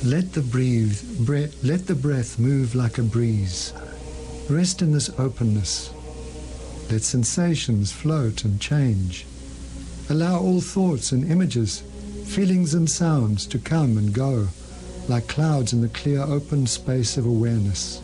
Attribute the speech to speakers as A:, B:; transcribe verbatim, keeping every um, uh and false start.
A: Let the breathe, bre- let the breath move like a breeze. Rest in this openness. Let sensations float and change. Allow all thoughts and images, feelings and sounds to come and go, like clouds in the clear open space of awareness.